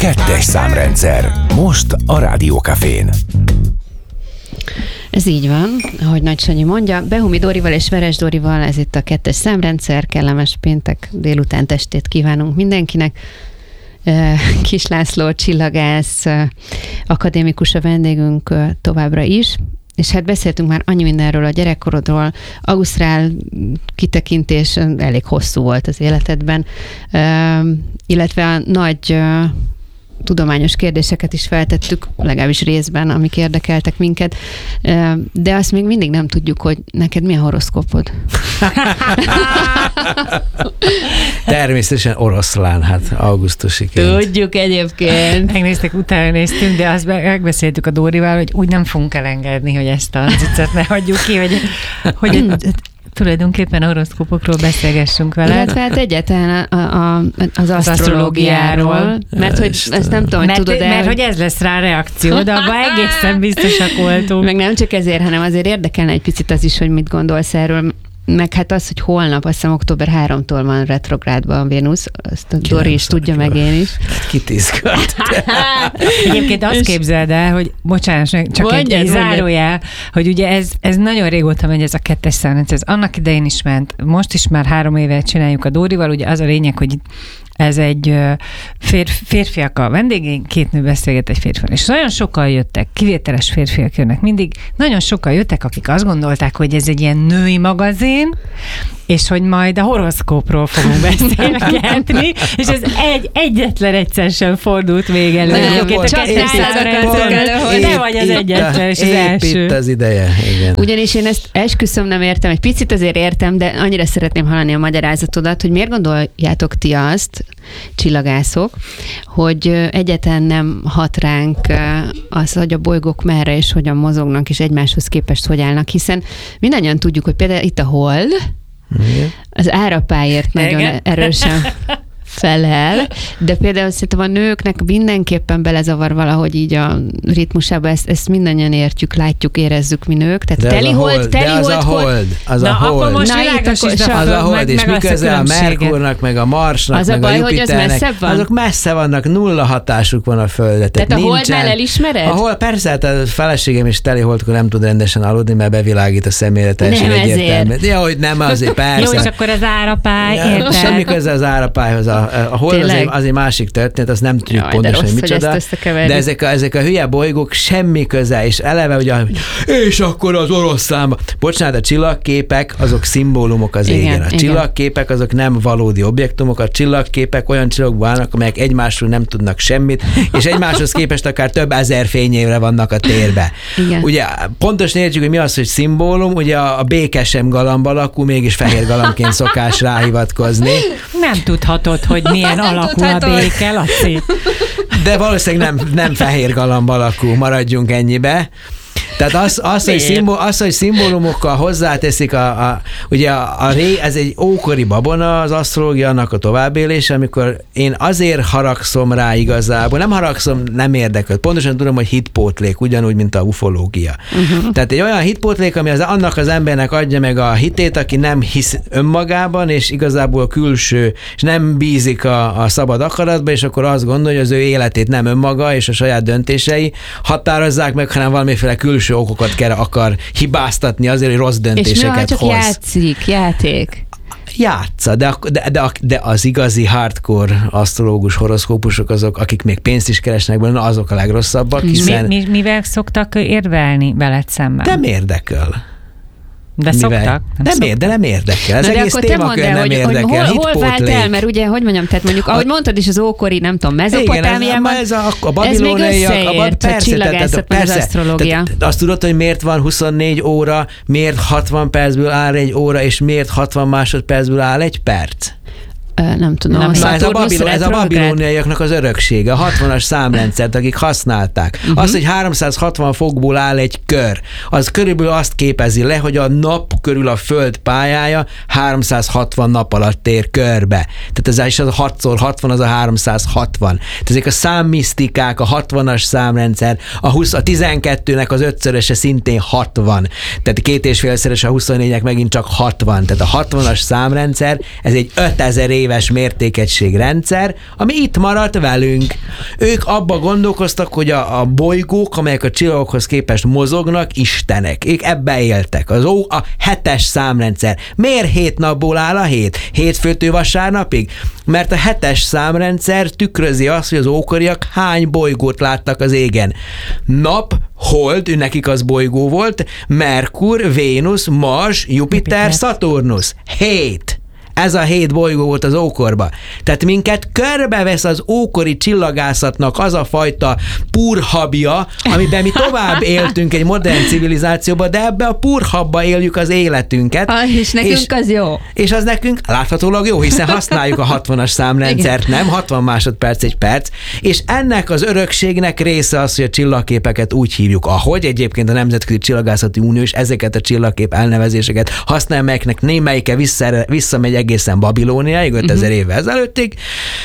Kettes számrendszer. Most a Rádió Cafén. Ez így van, ahogy Nagy Sanyi mondja. Behumi Dórival és Veres Dórival, ez itt a Kettes számrendszer. Kellemes péntek délután testét kívánunk mindenkinek. Kis László csillagász, akadémikus a vendégünk továbbra is. És hát beszéltünk már annyi mindenről, a gyerekkorodról, ausztrál kitekintés elég hosszú volt az életedben, illetve a nagy tudományos kérdéseket is feltettük, legalábbis részben, amik érdekeltek minket, de azt még mindig nem tudjuk, hogy neked mi a horoszkópod. Természetesen oroszlán, hát augusztusiként. Tudjuk egyébként. Megnéztek, utána néztünk, de azt megbeszéltük a Dórival, hogy úgy nem fogunk elengedni, hogy ezt a ciccet ne hagyjuk ki, hogy tulajdonképpen a horoszkópokról beszélgessünk vele. Illetve hát egyáltalán az asztrológiáról, mert hogy ezt nem tudom, hogy tudod el. Mert hogy ez lesz rá reakció, de abban egészen biztosak voltunk. Meg nem csak ezért, hanem azért érdekelne egy picit az is, hogy mit gondolsz erről. Meg hát az, hogy holnap, azt hiszem október 3-tól van retrográdban a Vénusz, azt a Dori is tudja, meg én is. Kit izgat? Egyébként azt képzeld el, hogy bocsánat, csak egy zárójel, hogy ugye ez nagyon régóta megy, ez a kettes számrendszer, ez annak idején is ment, most is már 3 éve csináljuk a Dórival, ugye az a lényeg, hogy ez egy férfiak a vendégeink, 2 nő beszélget egy férfival. És nagyon sokan jöttek, kivételes férfiak jönnek mindig, nagyon sokan jöttek, akik azt gondolták, hogy ez egy ilyen női magazin, és hogy majd a horoszkópról fogunk beszélgetni, és ez egyetlen egyszer sem fordult még elő. De vagy az egyetlen, és az első. Itt az ideje, igen. Ugyanis én ezt esküszöm nem értem, egy picit azért értem, de annyira szeretném hallani a magyarázatodat, hogy miért gondoljátok ti azt, csillagászok, hogy egyáltalán nem hat ránk az, hogy a bolygók merre és hogyan mozognak, és egymáshoz képest hogy állnak, hiszen mindannyian tudjuk, hogy például itt a Hold, az árapáért nagyon erősen felel, de például szerintem a nőknek mindenképpen belezavar valahogy így a ritmusába, ezt mindannyian értjük, látjuk, érezzük mi nők. Tehát de az a hold. Az a hold, és mi közel a Merkurnak, meg a Marsnak, az meg a baj, a Jupiternek, azok messze vannak, nulla hatásuk van a Földre. Tehát a holdnál elismered? A hold, persze, hát a feleségem is teli holdkor nem tud rendesen aludni, mert bevilágít a szemére teljesen egyértelmű. Ja, hogy nem, azért persze. Jó, és akkor az árapály, érted? Semmi köze az árapályhoz. A hold az egy másik történet, azt nem tudjuk pontosan, hogy micsoda. De ezek a hülye bolygók semmi köze, és eleve ugye, és akkor az oroszlán. Bocsánat, a csillagképek, azok szimbólumok az égen. A csillagképek, azok nem valódi objektumok, a csillagképek olyan csillagokban állnak, amelyek egymásról nem tudnak semmit, és egymáshoz képest akár több ezer fényévre vannak a térbe. Igen. Ugye pontosan értjük, hogy mi az, hogy szimbólum, ugye a béke sem galamb alakú, mégis fehér galambként szokás ráhivatkozni. Nem tudhatod, hogy milyen alakú a béke, Laci. De valószínűleg nem fehér galamb alakú, maradjunk ennyibe. Tehát az, hogy szimbólumokkal hozzáteszik ugye ez egy ókori babona, az asztrológia, annak a továbbélése, amikor én azért haragszom rá igazából, nem haragszom, nem érdekel. Pontosan tudom, hogy hitpótlék, ugyanúgy, mint a ufológia. Tehát egy olyan hitpótlék, ami annak az embernek adja meg a hitét, aki nem hisz önmagában, és igazából külső, és nem bízik a szabad akaratba, és akkor azt gondolja, hogy az ő életét nem önmaga, és a saját döntései határozzák meg, hanem valamiféle külső okokat akar hibáztatni azért, hogy rossz döntéseket hoz. És játszik, játék. Játsza, de az igazi hardcore asztrológus horoszkópusok azok, akik még pénzt is keresnek belőle, azok a legrosszabbak, hiszen... Mivel szoktak érvelni veled szemben? Nem érdekel. De szoktak? Nem érdekel. Ez egész témakör nem érdekel. Hol vált el? Mert ugye, hogy mondjam, tehát mondjuk, ahogy mondtad is, az ókori, nem tudom, Mezopotámiában, a babilóniaiak, a csillagászat, meg az asztrológia. Azt tudod, hogy miért van 24 óra, miért 60 percből áll 1 óra, és miért 60 másodpercből áll 1 perc? Nem tudom. Ez a babilóniaiaknak az öröksége, a 60-as számrendszert, akik használták. Az, hogy 360 fokból áll egy kör, az körülbelül azt képezi le, hogy a nap körül a Föld pályája 360 nap alatt tér körbe. Tehát ez is az a 6x60, az a 360. Tehát ezek a számmisztikák, a 60-as számrendszer, a 12-nek az 5-szöröse szintén 60. Tehát 2,5-szeres a 24-nek megint csak 60. Tehát a 60-as számrendszer, ez egy 5000 éves mértékegységrendszer, ami itt maradt velünk. Ők abba gondolkoztak, hogy a bolygók, amelyek a csillagokhoz képest mozognak, istenek. Ők ebbe éltek. A 7-es számrendszer. Miért 7 napból áll a hét? Hétfőtől vasárnapig? Mert a 7-es számrendszer tükrözi azt, hogy az ókoriak hány bolygót láttak az égen. Nap, Hold, nekik az bolygó volt, Merkur, Vénusz, Mars, Jupiter, Saturnus. 7. Ez a 7 bolygó volt az ókorba. Tehát minket körbevesz az ókori csillagászatnak az a fajta purhabja, amiben mi tovább éltünk egy modern civilizációba, de ebbe a purhabba éljük az életünket. És nekünk az jó. És az nekünk láthatólag jó, hiszen használjuk a 60-as számrendszert, nem? 60 másodperc egy perc, és ennek az örökségnek része az, hogy a csillagképeket úgy hívjuk, ahogy egyébként a Nemzetközi Csillagászati Unió is ezeket a csillagkép elnevezéseket használja, melyeknek némelyike visszamegy egészen Babilóniáig, 5000 évvel ezelőttig,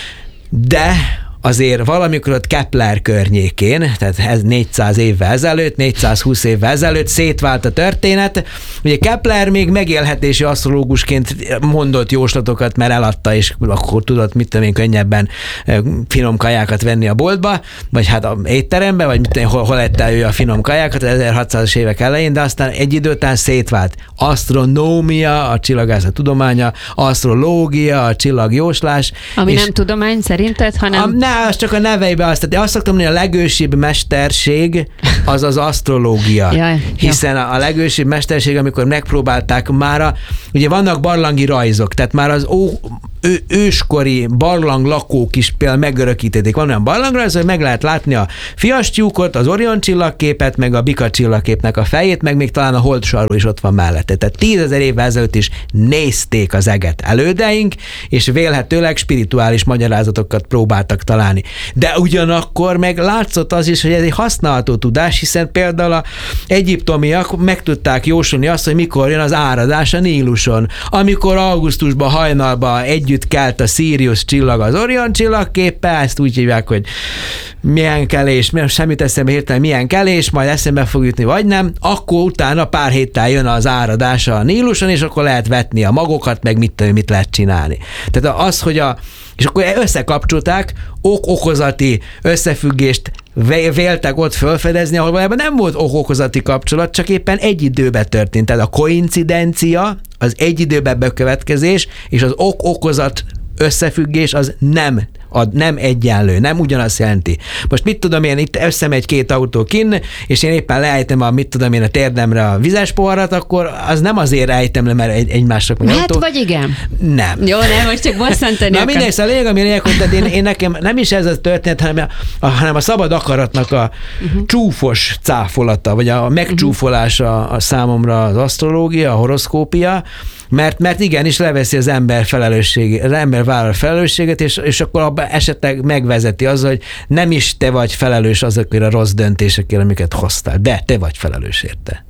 de azért valamikor ott Kepler környékén, tehát ez 400 évvel ezelőtt, 420 évvel ezelőtt szétvált a történet. Ugye Kepler még megélhetési asztrológusként mondott jóslatokat, mert eladta, és akkor tudott, mit tudom én, könnyebben finom kajákat venni a boltba, vagy hát a étterembe, vagy mit tudom, hol ette ő a finom kajákat 1600-as évek elején, de aztán egy idő után szétvált. Asztronómia, a csillagászat tudománya, asztrológia, a csillagjóslás. Ami nem tudomány szerinted, hanem... Az csak a neveibe azt. Tehát azt szoktam mondani, a legősibb mesterség az az asztrológia. Hiszen a legősibb mesterség, amikor megpróbálták ugye vannak barlangi rajzok, tehát már az őskori barlang lakók is például megörökítették. Van olyan barlangrajz, hogy meg lehet látni a Fiastyúkot, az Orion csillagképet, meg a Bika csillagképnek a fejét, meg még talán a holdsarú is ott van mellette. Tehát 10 000 évvel ezelőtt is nézték az eget elődeink, és vélhetőleg spirituális magyarázatokat próbáltak találni. De ugyanakkor meg látszott az is, hogy ez egy használható tudás, hiszen például az egyiptomiak meg tudták jósolni azt, hogy mikor jön az áradás a Níluson. Amikor augusztusban hajnalban együtt kelt a Sirius csillag az Orion csillagképpel, ezt úgy hívják, hogy milyen kelés, semmit eszembe hirtelen, milyen kelés, majd eszembe fog jutni, vagy nem, akkor utána pár héttel jön az áradása a Níluson, és akkor lehet vetni a magokat, meg mit lehet csinálni. Tehát az, hogy és akkor összekapcsolták, ok-okozati összefüggést véltek ott felfedezni, ahol valójában nem volt ok-okozati kapcsolat, csak éppen egy időben történt. Tehát a koincidencia, az egy időben bekövetkezés, és az ok-okozat összefüggés az nem egyenlő, nem ugyanazt jelenti. Most mit tudom én, itt összemegy 2 autó kinn, és én éppen leejtem a térdemre a vizes poharat, akkor az nem azért ejtem le, mert egymásnak meg hát autó. Vagy igen. Nem. Jó, nem, most csak bosszantani akar. Na mindegy, szóval lényeg, hogy én nekem nem is ez a történet, hanem a szabad akaratnak a csúfos cáfolata, vagy a megcsúfolása a számomra az asztrológia, a horoszkópia, mert igenis leveszi az ember felelősségét, az ember vállal felelősséget, és akkor abban esetleg megvezeti azzal, hogy nem is te vagy felelős azokért a rossz döntésekért, amiket hoztál, de te vagy felelős érte.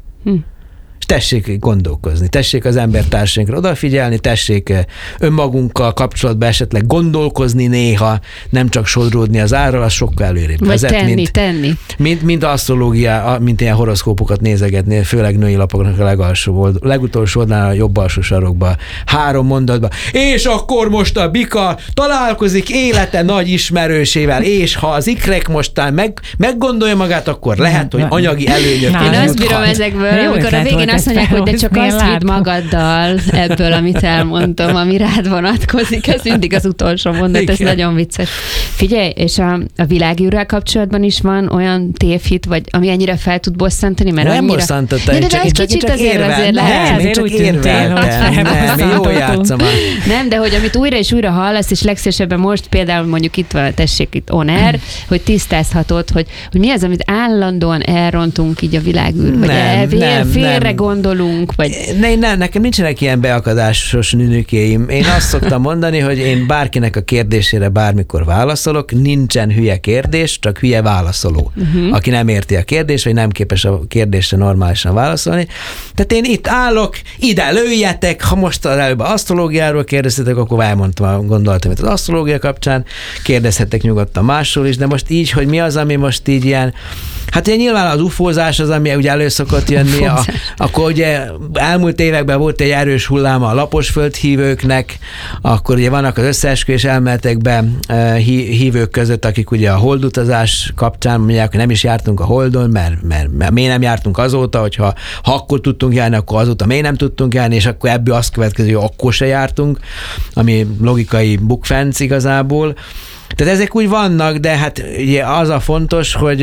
És tessék gondolkozni, tessék az embertársainkra odafigyelni, tessék önmagunkkal kapcsolatban esetleg gondolkozni néha, nem csak sodródni az árral, az sokkal előrébb vezet, tenni. Mint asztrológia, mint ilyen horoszkópokat nézegetni, főleg női lapoknak a legutolsó oldalán, a jobb alsó sarokban, 3 mondatban. És akkor most a Bika találkozik élete nagy ismerősével, és ha az ikrek mostán meggondolja magát, akkor lehet, hogy anyagi előnyöket juthat. Én azt bírom ezekből, amikor a végén azt mondják, hogy de csak azt vidd magaddal ebből, amit elmondtam, ami rád vonatkozik. Ez mindig az utolsó mondat, ez nagyon vicces. Figyelj, és a világűrrel kapcsolatban is van olyan tévhit, vagy ami ennyire fel tud bosszantani, mert nem bosszantottam, én csak érveltem. Én úgy tűntél, hogy jól játszom. Nem, de hogy amit újra és újra hallasz, és legszívesebben most például mondjuk itt van, tessék itt on air, hogy tisztázhatod, hogy mi az, amit állandóan elrontunk így a világűr, vagy félre gondolunk, vagy... Nem, nekem nincsenek ilyen beakadásos nünükéim. Én azt szoktam mondani, hogy én bárkinek a kérdésére bármikor válaszolok, nincsen hülye kérdés, csak hülye válaszoló. Aki nem érti a kérdést, vagy nem képes a kérdésre normálisan válaszolni. Tehát én itt állok, ide lőjetek, ha most az előbb asztrológiáról kérdeztetek, akkor elmondtam a gondolatomat az asztrológia kapcsán, kérdezhettek nyugodtan másról is, de most így, hogy mi az, ami most így ilyen Hát ugye nyilván az ufózás az, ami ugye elő szokott jönni. Akkor ugye elmúlt években volt egy erős hulláma a lapos földhívőknek, akkor ugye vannak az összeesküvés elméletekben hívők között, akik ugye a holdutazás kapcsán mondják, hogy nem is jártunk a Holdon, mert miért nem jártunk azóta, hogyha akkor tudtunk járni, akkor azóta miért nem tudtunk járni, és akkor ebből azt következő, hogy akkor se jártunk, ami logikai bukfenc igazából. Tehát ezek úgy vannak, de hát ugye az a fontos, hogy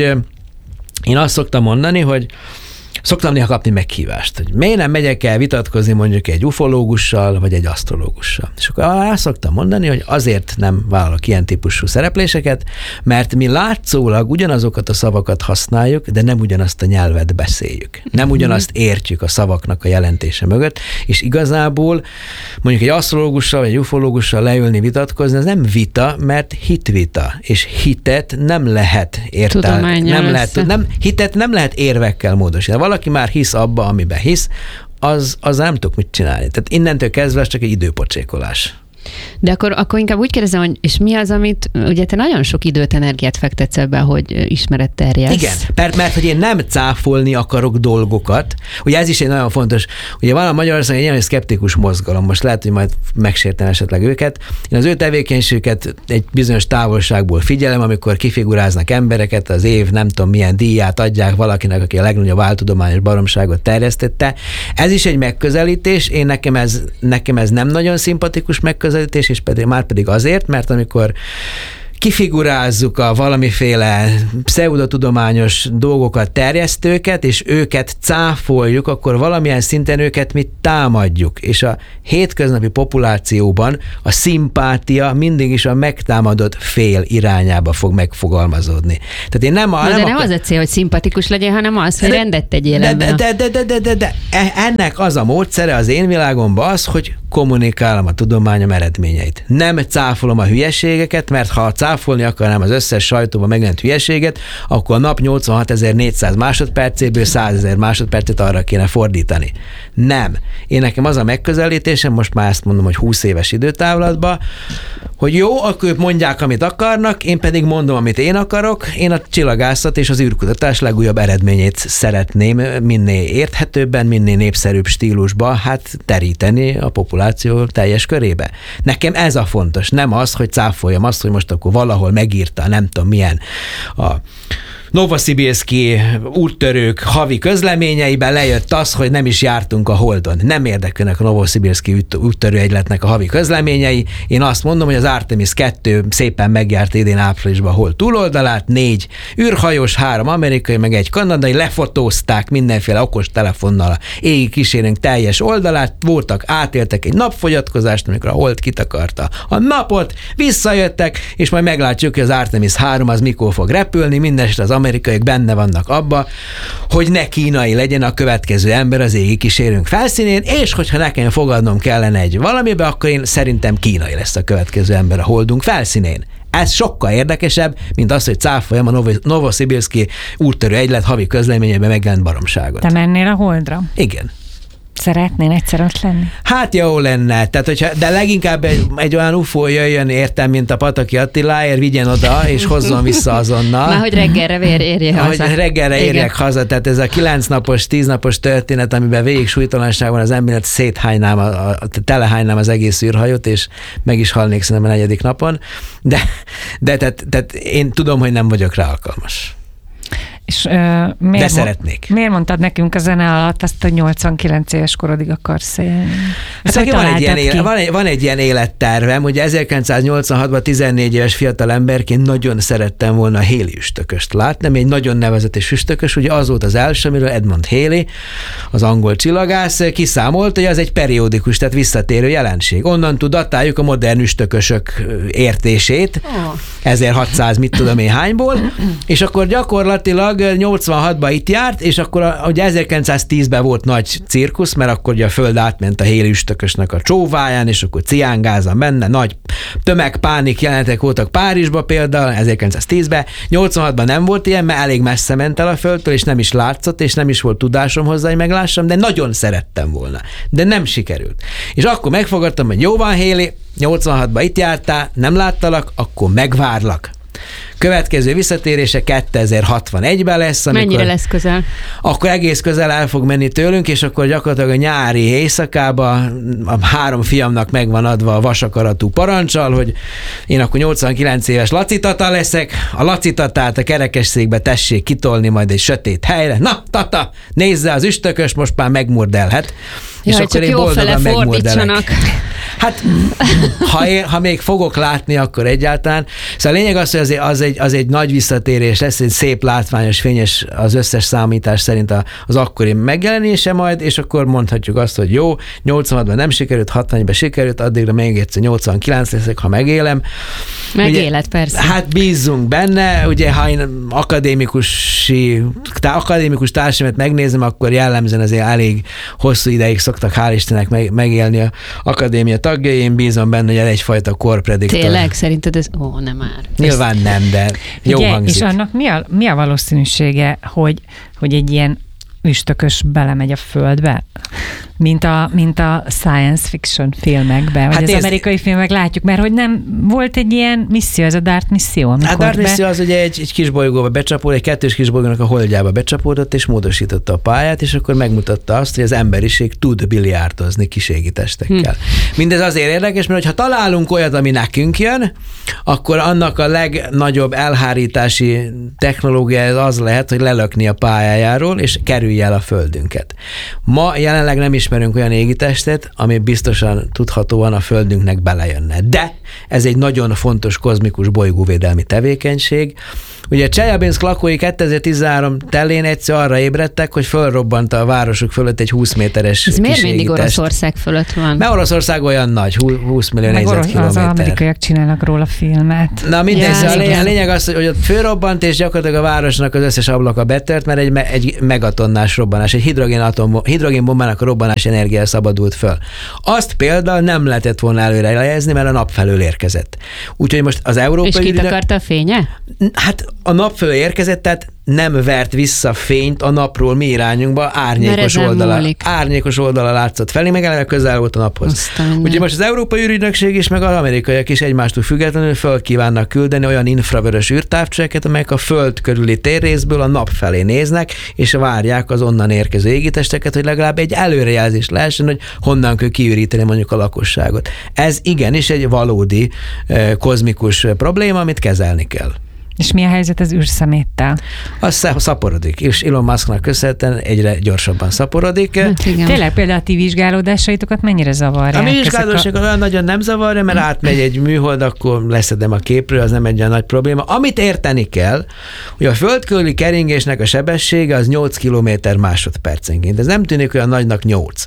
én azt szoktam mondani, hogy szoktam néha kapni meghívást, hogy miért nem megyek el vitatkozni mondjuk egy ufológussal, vagy egy asztrológussal. És akkor azt szoktam mondani, hogy azért nem vállalok ilyen típusú szerepléseket, mert mi látszólag ugyanazokat a szavakat használjuk, de nem ugyanazt a nyelvet beszéljük. Nem ugyanazt értjük a szavaknak a jelentése mögött, és igazából mondjuk egy asztrológussal, vagy egy ufológussal leülni, vitatkozni, ez nem vita, mert hitvita, és hitet nem lehet értelmezni. Hitet nem lehet érvekkel módosítani. Valaki már hisz abba, amiben hisz, az nem tudok mit csinálni. Tehát innentől kezdve csak egy időpocsékolás. De akkor inkább úgy kérdezem, hogy és mi az, amit ugye te nagyon sok időt, energiát fektetsz ebbe, hogy ismeret terjesz. Igen, mert hogy én nem cáfolni akarok dolgokat. Ugye ez is egy nagyon fontos, ugye van a Magyarországon egy ilyen szkeptikus mozgalom, most lehet, hogy majd megsértem esetleg őket. Én az ő tevékenységüket egy bizonyos távolságból figyelem, amikor kifiguráznak embereket, az év nem tudom milyen díját adják valakinek, aki a legnagyobb áltudományos baromságot terjesztette. Ez is egy megközelítés, nekem ez nem nagyon szimpatikus megközelítés, és már pedig azért, mert amikor kifigurázzuk a valamiféle pseudotudományos dolgokat, terjesztőket, és őket cáfoljuk, akkor valamilyen szinten őket mi támadjuk. És a hétköznapi populációban a szimpátia mindig is a megtámadott fél irányába fog megfogalmazódni. Tehát én nem az a cél, hogy szimpatikus legyen, hanem az, hogy rendet tegyél ebben. De ennek az a módszere az én világomban az, hogy kommunikálom a tudományom eredményeit. Nem cáfolom a hülyeségeket, mert ha cáfolni akarnám az összes sajtóban megjelent hülyeséget, akkor a nap 86.400 másodpercéből 100.000 másodpercet arra kéne fordítani. Nem. Én nekem az a megközelítésem, most már ezt mondom, hogy 20 éves időtávlatban, hogy jó, akkor ők mondják, amit akarnak, én pedig mondom, amit én akarok. Én a csillagászat és az űrkutatás legújabb eredményét szeretném minél érthetőbben, minél népszerűbb stílusba teríteni a populáció teljes körébe. Nekem ez a fontos, nem az, hogy cáfoljam azt, hogy most akkor valahol megírta, nem tudom milyen a Novosibirszki úttörők havi közleményeiben lejött az, hogy nem is jártunk a Holdon. Nem érdekelnek a Novosibirszki úttörőegyletnek a havi közleményei. Én azt mondom, hogy az Artemis 2 szépen megjárt idén áprilisban a Hold túloldalát, 4 űrhajós, 3 amerikai, meg 1 kanadai, lefotózták mindenféle okos telefonnal a égi kísérőnk teljes oldalát, átéltek egy napfogyatkozást, amikor a Hold kitakarta a napot, visszajöttek, és majd meglátjuk, hogy az Artemis 3 az mikor fog repülni, mindenesetre az amerikaiak benne vannak abba, hogy ne kínai legyen a következő ember az égi kísérőnk felszínén, és hogyha nekem fogadnom kellene egy valamibe, akkor én szerintem kínai lesz a következő ember a Holdunk felszínén. Ez sokkal érdekesebb, mint az, hogy cáfoljam a Novosibirszki úttörő egylet havi közleményében megjelent baromságot. Te mennél a Holdra? Igen. Szeretnél egyszer ott lenni? Hát jó lenne, de leginkább egy olyan UFO jöjjön értem, mint a Pataki Attiláért, vigyen oda, és hozzon vissza azonnal. Már hogy reggelre érje haza. Hogy reggelre érjek haza, tehát ez a 9 napos, 10 napos történet, amiben végig súlytalanság van az emberet, telehánynám az egész űrhajót, és meg is halnék szerintem a 4. napon, de tehát én tudom, hogy nem vagyok rá alkalmas. És, de szeretnék. Miért mondtad nekünk a zene alatt azt, hogy 89 éves korodig akarsz élni? Hát van egy ilyen élettervem, ugye 1986-ban 14 éves fiatal emberként nagyon szerettem volna a Halley üstököst látni, ami egy nagyon nevezetes üstökös, ugye az volt az első, amiről Edmund Halley, az angol csillagász, kiszámolt, hogy az egy periódikus, tehát visszatérő jelenség. Onnantól datáljuk a modern üstökösök értését, 1600 mit tudom én hányból, és akkor gyakorlatilag 86-ban itt járt, és akkor ugye 1910-ben volt nagy cirkusz, mert akkor ugye a Föld átment a Halley üstökösnek a csóváján, és akkor ciángázan benne, nagy tömegpánik jelenetek voltak Párizsban például, 1910-ben, 86-ban nem volt ilyen, mert elég messze ment el a Földtől, és nem is látszott, és nem is volt tudásom hozzá, hogy meglássam, de nagyon szerettem volna. De nem sikerült. És akkor megfogadtam, hogy jó van, Halley, 86-ban itt jártál, nem láttalak, akkor megvárlak. Következő visszatérése 2061-ben lesz. Mennyire lesz közel? Akkor egész közel el fog menni tőlünk, és akkor gyakorlatilag a nyári éjszakába a 3 fiamnak megvan adva a vasakaratú parancsal, hogy én akkor 89 éves Laci tata leszek, a Laci tatát a kerekesszékbe tessék kitolni majd egy sötét helyre. Na, tata, nézze, az üstökös most már megmurdelhet. És jaj, akkor csak én jó fele boldogan megmurdelek. fordítsanak. Hát, ha még fogok látni, akkor egyáltalán. Szóval a lényeg az, hogy az egy nagy visszatérés lesz, egy szép, látványos, fényes az összes számítás szerint az akkori megjelenése majd, és akkor mondhatjuk azt, hogy jó, 86-ban nem sikerült, 61-ben sikerült, addigra még egyszer 89 leszek, ha megélem. Megéled, persze. Hát bízzunk benne, ugye, ha én akadémikus társamat megnézem, akkor jellemzően azért elég hosszú ideig szoktak, hál' Istennek megélni a akadémia tagjai, én bízom benne, hogy egyfajta korprediktor. Tényleg? Szerinted ez? Ó, nem már. Nyilván nem, de jó hangzik. És annak mi a valószínűsége, hogy egy ilyen üstökös belemegy a földbe? Mint a science fiction filmekben, vagy az amerikai filmek látjuk, mert hogy nem volt egy ilyen misszió, ez a DART misszió. A DART misszió az ugye egy kis bolygóba becsapódott, egy 2-es kis bolygónak a holdjába becsapódott, és módosította a pályát, és akkor megmutatta azt, hogy az emberiség tud biliárdozni kis égitestekkel. Mindez azért érdekes, mert ha találunk olyat, ami nekünk jön, akkor annak a legnagyobb elhárítási technológia az lehet, hogy lelökni a pályájáról, és kerülj el a földünket. Ma jelenleg nem ismerünk olyan égitestet, ami biztosan tudhatóan a földünknek belejönne. De ez egy nagyon fontos kozmikus bolygóvédelmi tevékenység. Ugye Cselyabinszk lakói 2013 telén egyszer arra ébredtek, hogy fölrobbant a városuk fölött egy 20 méteres ez miért mindig égitest. Oroszország fölött van? Mert Oroszország olyan nagy, 20 millió négyzetkilométer. Az amerikaiak csinálnak róla filmet. Na mindegy, a lényeg az, hogy ott fölrobbant, és gyakorlatilag a városnak az összes ablaka betört, mert egy megatonnás robbanás, egy hidrogénbombának a robbanás energia szabadult föl. Azt például nem lehetett volna előre jelezni, mert a nap felől érkezett. Úgyhogy most az európai... És kitakarta a fénye? Hát a nap felől érkezett, tehát nem vert vissza fényt a napról mi irányunkba, árnyékos oldala látszott felé, meg eleve közel volt a naphoz. Ugye most az Európai űrügynökség is, meg az amerikaiak is egymástól függetlenül föl kívánnak küldeni olyan infravörös űrtávcsöveket, amelyek a föld körüli térrészből a nap felé néznek, és várják az onnan érkező égitesteket, hogy legalább egy előrejelzés lehessen, hogy honnan kell kiüríteni mondjuk a lakosságot. Ez igenis egy valódi kozmikus probléma, amit kezelni kell. És mi a helyzet az űrszeméttel? Az szaporodik, és Elon Musknak köszönhetően egyre gyorsabban szaporodik. Hát tényleg például a ti vizsgálódásaitokat mennyire zavarják? A mi vizsgálódásokat olyan nagyon nem zavarja, mert átmegy egy műhold, akkor leszedem a képről, az nem egy olyan nagy probléma. Amit érteni kell, hogy a föld körüli keringésnek a sebessége az 8 km másodpercenként. Ez nem tűnik olyan nagynak 8.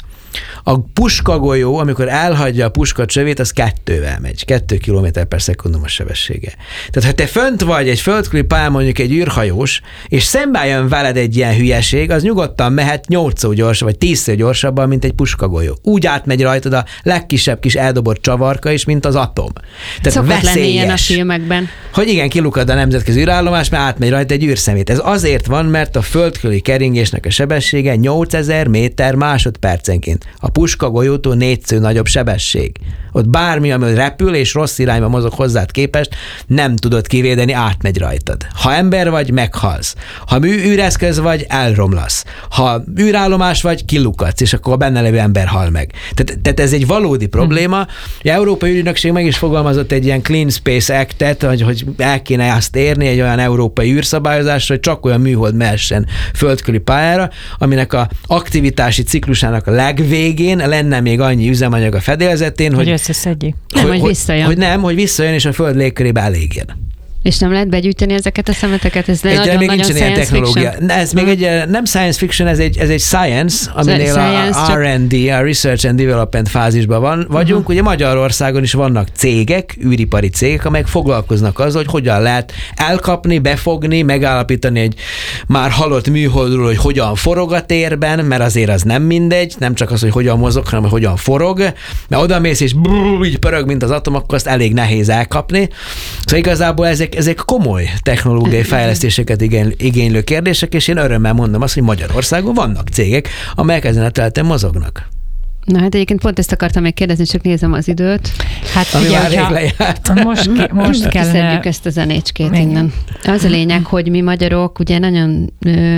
A puskagolyó, amikor elhagyja a puska csövét, az 2-vel megy. 2 km per szekundum a sebessége. Tehát ha te fönt vagy egy földkörüli pályán, mondjuk egy űrhajós, és szembe jön veled egy ilyen hülyeség, az nyugodtan mehet 8-szor gyorsabban, vagy 10-szer gyorsabban, mint egy puskagolyó. Úgy átmegy rajtad a legkisebb kis eldobott csavarka is, mint az atom. Tehát szokott lenni ilyen a filmekben. Hogy igen, kilukad a nemzetközi űrállomás, mert átmegy rajta egy űrszemét. Ez azért van, mert a földkörüli keringésnek a sebessége 8000 méter másodpercenként. A puskagolyótól 4-szer nagyobb sebesség. Ott bármi, ami repül és rossz irányba mozog hozzád képest, nem tudod kivédeni, átmegy rajtad. Ha ember vagy, meghalsz. Ha űreszköz vagy, elromlasz. Ha űrállomás vagy, kilukadsz, és akkor a benne levő ember hal meg. Tehát ez egy valódi probléma. Az Európai űrügynökség meg is fogalmazott egy ilyen Clean Space Act-et, hogy el kéne azt érni egy olyan európai űrszabályozásra, hogy csak olyan műhold mehessen földkörüli pályára, aminek a aktivitási ciklusának a legvégén lenne még annyi üzemanyag a fedélzetén, hogy összeszedjék. Hogy visszajön. Hogy visszajön, és a föld légkörébe elégjen. És nem lehet begyűjteni ezeket a szemeteket? Ez még nincsen ilyen technológia. Ez még nem science fiction, ez egy science, aminél a R&D, a Research and Development fázisban vagyunk. Ugye Magyarországon is vannak cégek, űripari cégek, amelyek foglalkoznak azzal, hogy hogyan lehet elkapni, befogni, megállapítani egy már halott műholdról, hogy hogyan forog a térben, mert azért az nem mindegy, nem csak az, hogy hogyan mozog, hanem hogy hogyan forog, mert odamész és így pörög, mint az atom, akkor azt elég nehéz elkapni. Szóval igazából ezek komoly technológiai fejlesztéseket igénylő kérdések, és én örömmel mondom azt, hogy Magyarországon vannak cégek, amelyek ezen a területen mozognak. Na hát egyébként pont ezt akartam még kérdezni, csak nézem az időt. Hát ami ugye, már rég lejárt. most kellene... Kiszedjük ezt a zenécskét innen. Az a lényeg, hogy mi magyarok ugye nagyon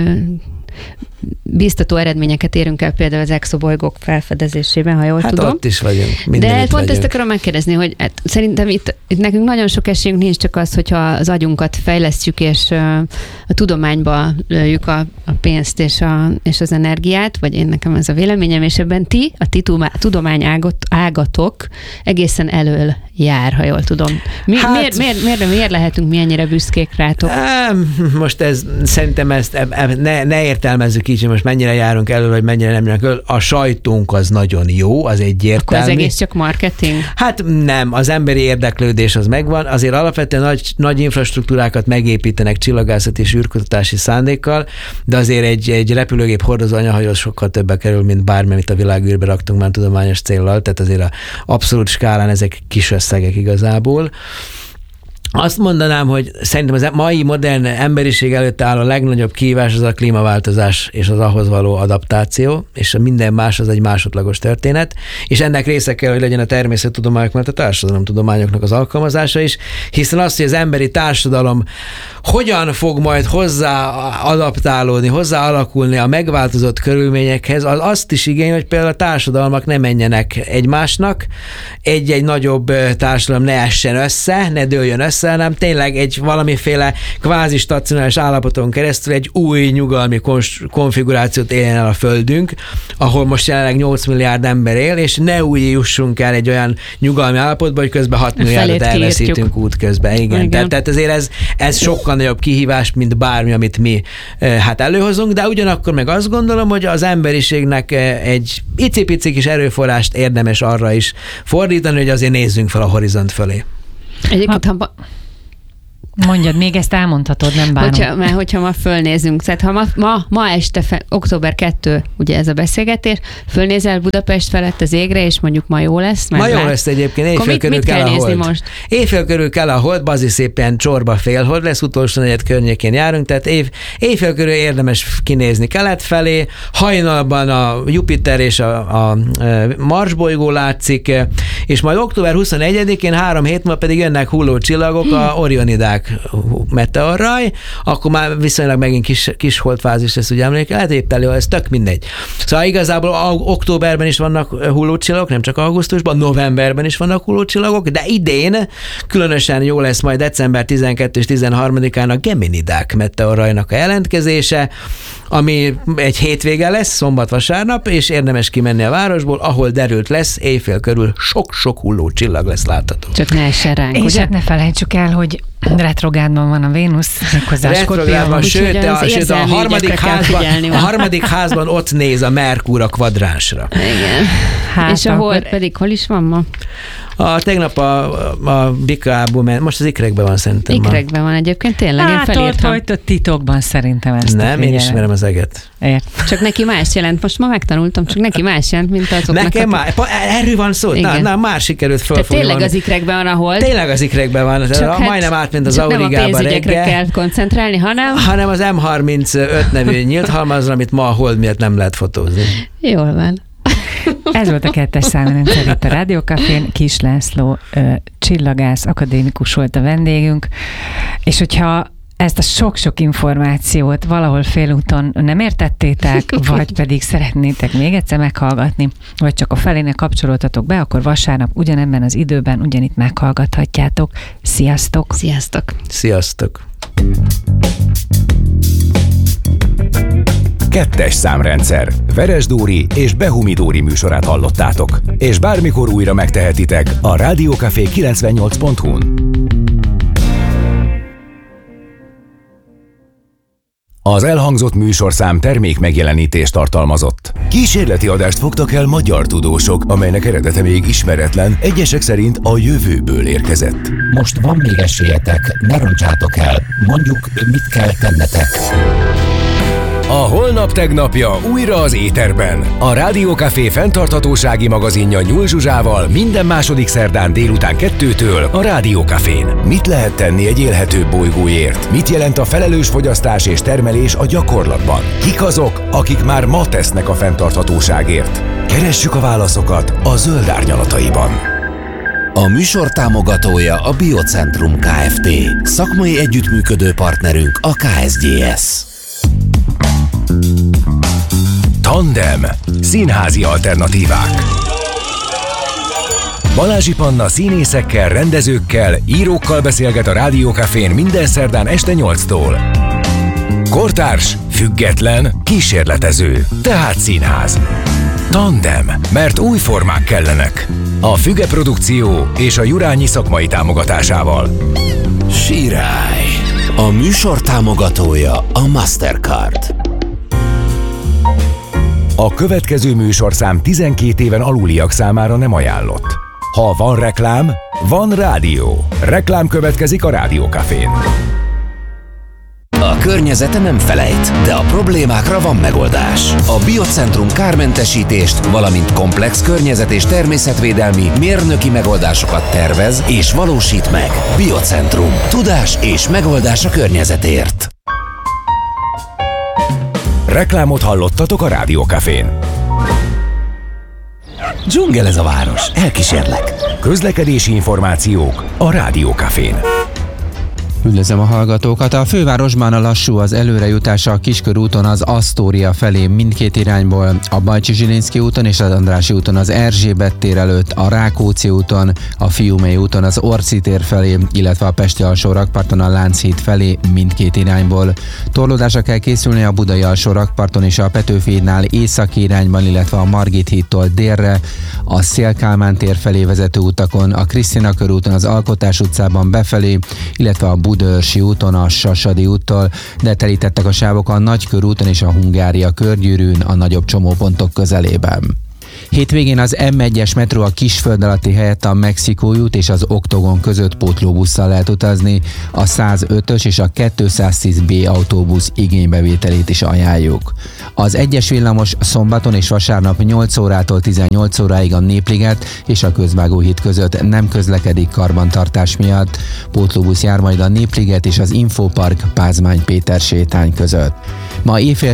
biztató eredményeket érünk el például az exobolygók felfedezésében, ha jól tudom. Hát ott is vagyunk. De pont vagyunk. Ezt akarom megkérdezni, hogy szerintem itt nekünk nagyon sok esélyünk nincs, csak az, hogyha az agyunkat fejlesztjük, és a tudományba lőjük a pénzt és az energiát, vagy én nekem ez a véleményem, és ebben a ti tudományágatok egészen elől jár, ha jól tudom. Miért lehetünk mi ennyire büszkék rátok? Most szerintem ezt ne értelmezzük így, hogy most mennyire járunk elő, vagy mennyire nem járunk elő. A sajtunk az nagyon jó, az egyértelmű. Akkor az egész csak marketing? Hát nem, az emberi érdeklődés az megvan. Azért alapvetően nagy infrastruktúrákat megépítenek csillagászati és űrkutatási szándékkal, de azért egy repülőgép hordozó anyahajó sokkal többe kerül, mint bármi, amit a világűrbe raktunk már tudományos céllal, tehát azért a abszolút skálán ezek kis összegek igazából. Azt mondanám, hogy szerintem az mai modern emberiség előtt áll a legnagyobb kihívás az a klímaváltozás és az ahhoz való adaptáció, és minden más az egy másodlagos történet, és ennek része kell, hogy legyen a természettudományok, mert a társadalomtudományoknak az alkalmazása is, hiszen azt, hogy az emberi társadalom hogyan fog majd hozzá adaptálódni, hozzá alakulni a megváltozott körülményekhez, az azt is igény, hogy például a társadalmak ne menjenek egymásnak, egy nagyobb társadalom ne essen össze, ne dőljön össze, hanem tényleg egy valamiféle kvázi stacionáris állapoton keresztül egy új nyugalmi konfigurációt éljen el a Földünk, ahol most jelenleg 8 milliárd ember él, és ne úgy jussunk el egy olyan nyugalmi állapotba, hogy közben 6 milliárdot elveszítünk útközben. Igen. Tehát azért ez sokkal nagyobb kihívás, mint bármi, amit mi előhozunk, de ugyanakkor meg azt gondolom, hogy az emberiségnek egy icipici kis erőforrást érdemes arra is fordítani, hogy azért nézzünk fel a horizont fölé. Egyébként, mondjad, még ezt elmondhatod, nem bánom. Hogyha ma fölnézünk, tehát ha ma este, október 2, ugye ez a beszélgetés, fölnézel Budapest felett az égre, és mondjuk ma jó lesz. Ma jó lesz egyébként, éjfél körül kell a hold. Most? Éjfél körül kell a hold, bazi szépen csorba félhold lesz, utolsó negyed környékén járunk, tehát éjfél körül érdemes kinézni kelet felé, hajnalban a Jupiter és a Mars bolygó látszik, és majd október 21-én 3 hét múlva pedig jönnek hulló csillagok, a Orionidák meteorraj, akkor már viszonylag megint kis holdfázis lesz, ugye emléke, lehet épp elő, ez tök mindegy. Szóval igazából októberben is vannak hullócsillagok, nem csak augusztusban, novemberben is vannak hullócsillagok, de idén különösen jó lesz majd december 12 és 13-án a Geminidák meteorrajnak a jelentkezése, ami egy hétvége lesz, szombat-vasárnap, és érdemes kimenni a városból, ahol derült lesz, éjfél körül sok-sok hullócsillag lesz látható. Csak ne essen ránk, és hát ne felejtsük el, hogy retrográdban van a Vénusz, méghozzá retrográdban, sőt a harmadik házban ott néz a Merkur a kvadránsra. Igen. Hát és a hold pedig hol is van ma? Tegnap a Bikából, most az ikrekben van szerintem. Ikrekben van egyébként, tényleg, én felírtam. Hát ott titokban szerintem ezt. Nem, én ismerem az eget. Csak neki más jelent, most ma megtanultam, csak neki más jelent, mint azoknak. Nekem erről van szó, na már sikerült fölfogni. Tényleg az ikrekben van a hold. Tényleg az ikrekben van, majdnem átment az Aurigába reggel. Nem a pénzügyekre kell koncentrálni, hanem az M35 nevű nyílt halmazra, amit ma a hold miatt nem lehet fotózni. Jól van. Ez volt a 2. számrendszer itt a Rádió Cafén. Kis László csillagász, akadémikus volt a vendégünk, és hogyha ezt a sok-sok információt valahol félúton nem értettétek, vagy pedig szeretnétek még egyszer meghallgatni, vagy csak a felének kapcsolódtatok be, akkor vasárnap ugyanebben az időben ugyanitt meghallgathatjátok. Sziasztok! Sziasztok! Sziasztok! 2. számrendszer. Veres Dóri és Behumi Dóri műsorát hallottátok. És bármikor újra megtehetitek a Rádiókafé 98.hu-n. Az elhangzott műsorszám termék megjelenítést tartalmazott. Kísérleti adást fogtak el magyar tudósok, amelynek eredete még ismeretlen, egyesek szerint a jövőből érkezett. Most van még esélyetek, ne roncsátok el. Mondjuk, mit kell tennetek. A holnap tegnapja újra az éterben. A Rádiókafé fenntarthatósági magazinja Nyúl Zsuzsával minden második szerdán délután 2-től a Rádiókafén. Mit lehet tenni egy élhetőbb bolygóért? Mit jelent a felelős fogyasztás és termelés a gyakorlatban? Kik azok, akik már ma tesznek a fenntarthatóságért? Keressük a válaszokat a Zöld Árnyalataiban. A műsor támogatója a Biocentrum Kft. Szakmai együttműködő partnerünk a KSGS. Tandem. Színházi alternatívák. Balázsi Panna színészekkel, rendezőkkel, írókkal beszélget a Rádiókafén minden szerdán este 8-tól. Kortárs, független, kísérletező, tehát színház. Tandem, mert új formák kellenek. A Füge Produkció és a Jurányi szakmai támogatásával. Sirály. A műsor támogatója a Mastercard. A következő műsorszám 12 éven aluliak számára nem ajánlott. Ha van reklám, van rádió. Reklám következik a Rádiókafén. A környezete nem felejt, de a problémákra van megoldás. A Biocentrum kármentesítést, valamint komplex környezet- és természetvédelmi mérnöki megoldásokat tervez és valósít meg. Biocentrum. Tudás és megoldás a környezetért. Reklámot hallottatok a Rádiókafén. Dzsungel ez a város, elkísérlek. Közlekedési információk a Rádiókafén. Üdvözlöm a hallgatókat! A fővárosban a lassú az előrejutása a Kiskörúton az Asztória felé mindkét irányból, a Bajcsy-Zsilinszky úton és az Andrássy úton az Erzsébet tér előtt, a Rákóczi úton, a Fiumei úton az Orci tér felé, illetve a Pesti alsó rakparton a Lánchíd felé mindkét irányból. Torlódásra kell készülni a Budai alsó rakparton és a Petőfi hídnál északi irányban, illetve a Margit hídtól délre, a Széll-Kálmán tér felé vezető utakon, a Krisztina körúton az Alkotás utcában befelé, illetve a Budaörsi úton a Sasadi úttól, de telítettek a sávok a Nagykörúton és a Hungária körgyűrűn a nagyobb csomópontok közelében. Hétvégén az M1-es metró a Kisföld alatti helyett a Mexikói út és az Oktogon között pótlóbusszal lehet utazni, a 105-ös és a 210B autóbusz igénybevételét is ajánljuk. Az 1-es villamos szombaton és vasárnap 8 órától 18 óráig a Népliget és a Közvágóhíd között nem közlekedik karbantartás miatt. Pótlóbusz jár majd a Népliget és az Infopark Pázmány Péter sétány között. Ma éjfél